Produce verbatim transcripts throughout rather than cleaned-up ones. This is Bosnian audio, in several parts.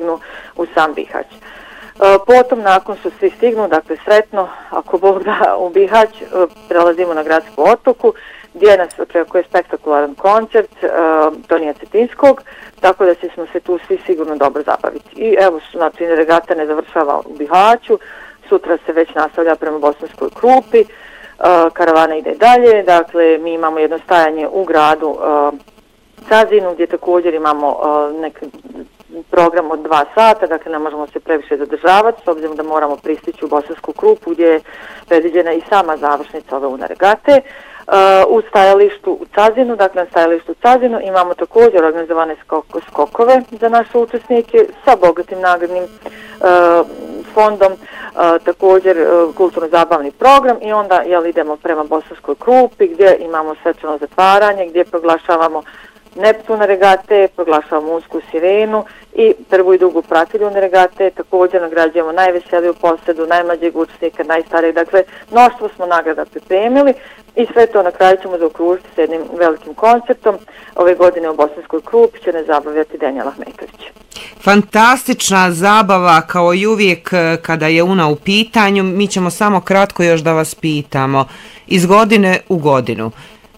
stignu u sam Bihać. Potom, nakon što svi stignu, dakle sretno, ako Bog da, u Bihać, prelazimo na Gradsku otoku, gdje nas očekuje spektakularan koncert Tonija Cetinskog, tako da ćemo se tu svi sigurno dobro zabaviti. I evo, znači, regata ne završava u Bihaću, sutra se već nastavlja prema Bosanskoj Krupi, karavana ide dalje, dakle mi imamo jedno stajanje u gradu Cazinu, gdje također imamo neki program od dva sata, dakle ne možemo se previše zadržavati, s obzirom da moramo pristići u Bosansku Krupu, gdje je predviđena i sama završnica ove UNA regate. U stajalištu u Cazinu, dakle na stajalištu u Cazinu imamo također organizovane skoko, skokove za naše učesnike sa bogatim nagradnim uh, fondom, uh, također uh, kulturno-zabavni program i onda jel, idemo prema Bosanskoj Krupi gdje imamo svečano zatvaranje, gdje proglašavamo Neptuna regate, proglašavamo Unsku sirenu i prvu i drugu pratilju regate, također nagrađujemo najveseliju posadu, najmlađeg učesnika, najstarijeg, dakle mnoštvo smo nagrada pripremili i sve to na kraju ćemo zaokružiti s jednim velikim koncertom. Ove godine u Bosanskoj Krupi će ne zabavljati Denjel Ahmetović. Fantastična zabava kao i uvijek kada je UNA u pitanju. Mi ćemo samo kratko još da vas pitamo. Iz godine u godinu,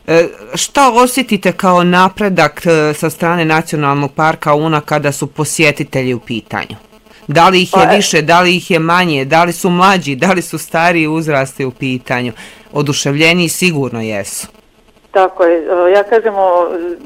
šta osjetite kao napredak sa strane Nacionalnog parka UNA kada su posjetitelji u pitanju? Da li ih je više, da li ih je manje, da li su mlađi, da li su stariji uzrasti u pitanju? Oduševljeni sigurno jesu. Tako je, ja kažemo,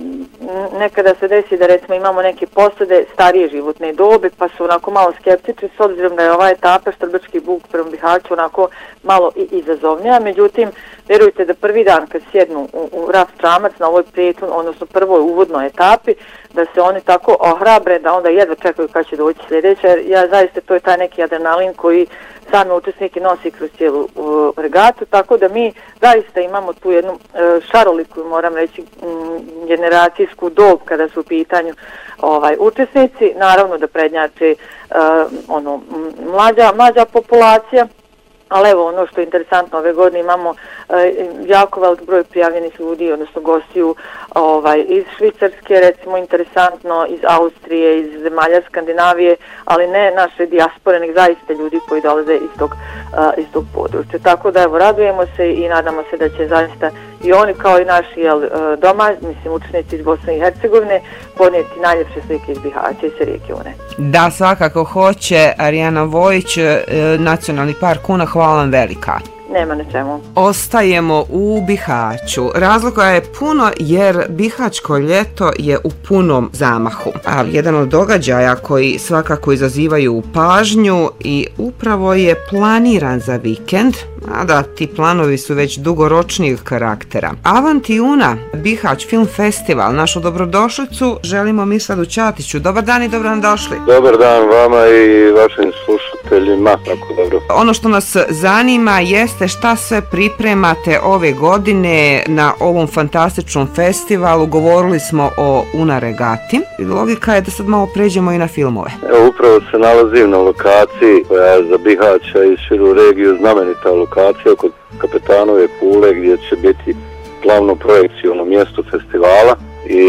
nekada se desi da recimo imamo neke posade starije životne dobe pa su onako malo skeptični s obzirom da je ova etapa Štrbački buk prema Bihaću onako malo i izazovnija, međutim vjerujte da prvi dan kad sjednu u, u Raf Čamac na ovoj prijetun, odnosno prvoj uvodnoj etapi, da se oni tako ohrabre da onda jedva čekaju kad će doći sljedeća, jer ja zaista to je taj neki adrenalin koji sami učesniki nosi kroz cijelu uh, regatu, tako da mi zaista imamo tu jednu uh, šaroliku, moram reći, um, generacijsku dob kada su u pitanju ovaj, učesnici, naravno da prednjače uh, ono, mlađa, mlađa populacija, ali evo ono što je interesantno, ove godine imamo e, jako velik broj prijavljenih ljudi, odnosno gostiju ovaj, iz Švicarske, recimo interesantno, iz Austrije, iz zemalja Skandinavije, ali ne naše dijaspore, nego zaista ljudi koji dolaze iz tog, uh, iz tog područja. Tako da evo, radujemo se i nadamo se da će zaista i oni kao i naši jel, doma, mislim učenici iz Bosne i Hercegovine, ponijeti najljepše slike iz Bihaća i sa rijeke Une. Da, svakako hoće. Arijana Vojić, Nacionalni park UNA, hvala vam velika. Nema na čemu. Ostajemo u Bihaću. Razloga je puno jer Bihaćko ljeto je u punom zamahu. A jedan od događaja koji svakako izazivaju pažnju i upravo je planiran za vikend, a da ti planovi su već dugoročnijeg karaktera. Avanti UNA, Bihać Film Festival, našu dobrodošlicu želimo Misladu Ćatiću. Dobar dan i dobro nam došli. Dobar dan vama i vašim slušateljima. Tako dobro. Ono što nas zanima jeste šta sve pripremate ove godine na ovom fantastičnom festivalu. Govorili smo o UNA regati. Logika je da sad malo pređemo i na filmove. Evo, upravo se nalazim na lokaciji koja je za Bihaća i širu regiju znamenita lokacija kod Kapetanove kule gdje će biti glavno projekcijno mjesto festivala i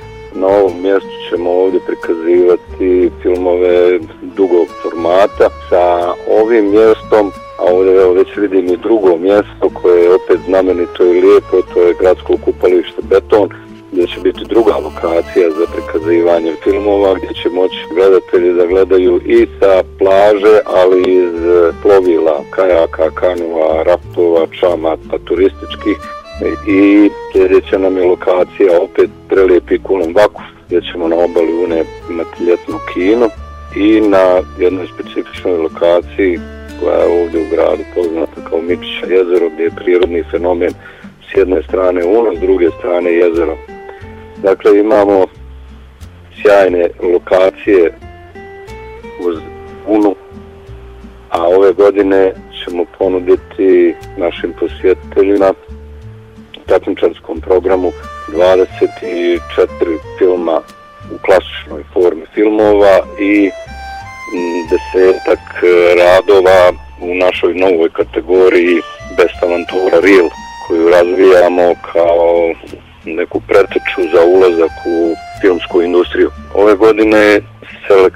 na ovom mjestu ćemo ovdje prikazivati filmove dugog formata. Sa ovim mjestom, a ovdje evo, već vidim i drugo mjesto koje je opet znamenito i lijepo, to je Gradsko kupalište Beton, gdje će biti druga lokacija za prikazivanje filmova, gdje će moći gledatelji da gledaju i sa plaže, ali iz plovila, kajaka, kanova, raftova, čamata, turističkih. I sljedeća nam je lokacija opet prelijepi Kulen Vakuf, gdje ćemo na obali Une imati ljetno kino i na jednoj specifičnoj lokaciji koja je ovdje u gradu poznata kao Mičića jezero, gdje je prirodni fenomen s jedne strane Una, s druge strane jezero. Dakle, imamo sjajne lokacije uz Unu, a ove godine ćemo ponuditi našim posjetiteljima u takmičarskom programu dvadeset četiri filma u klasičnoj formi filmova i desetak radova u našoj novoj kategoriji Best Avantura Reel, koju razvijamo kao neku preteču za ulazak u filmsku industriju. Ove godine selekcija